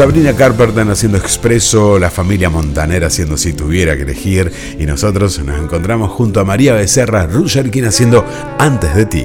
Sabrina Carpenter haciendo Expreso, la familia Montaner haciendo Si tuviera que elegir, y nosotros nos encontramos junto a María Becerra Rugerkin haciendo Antes de ti.